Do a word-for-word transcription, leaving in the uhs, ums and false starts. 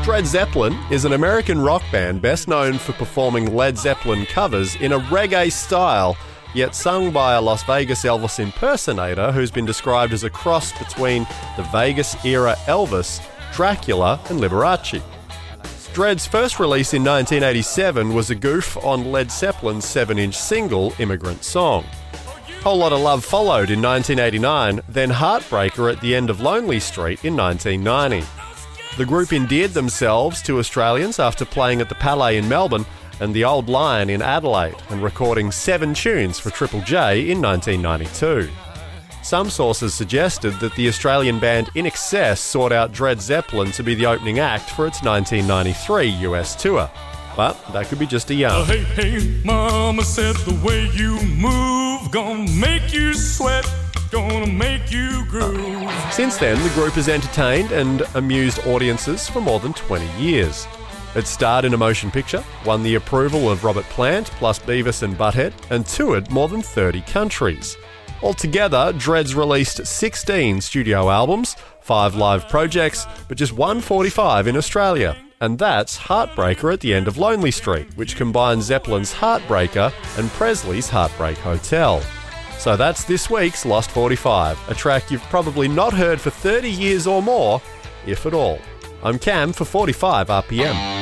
Led Zeppelin is an American rock band best known for performing Led Zeppelin covers in a reggae style, yet sung by a Las Vegas Elvis impersonator who's been described as a cross between the Vegas-era Elvis, Dracula and Liberace. Dread's first release in nineteen eighty-seven was a goof on Led Zeppelin's seven-inch single, Immigrant Song. Whole Lotta Love followed in nineteen eighty-nine, then Heartbreaker at the end of Lonely Street in nineteen ninety. The group endeared themselves to Australians after playing at the Palais in Melbourne and the Old Lion in Adelaide and recording seven tunes for Triple J in nineteen ninety-two. Some sources suggested that the Australian band In Excess sought out Dread Zeppelin to be the opening act for its nineteen ninety-three U S tour, but that could be just a yarn. Uh, hey, hey, mama said the way you move gonna make you sweat, gonna make you groove. Since then, the group has entertained and amused audiences for more than twenty years. It starred in a motion picture, won the approval of Robert Plant plus Beavis and Butthead, and toured more than thirty countries. Altogether, Dread's released sixteen studio albums, five live projects, but just one forty-five in Australia. And that's Heartbreaker at the end of Lonely Street, which combines Zeppelin's Heartbreaker and Presley's Heartbreak Hotel. So that's this week's Lost forty-five, a track you've probably not heard for thirty years or more, if at all. I'm Cam for forty-five R P M.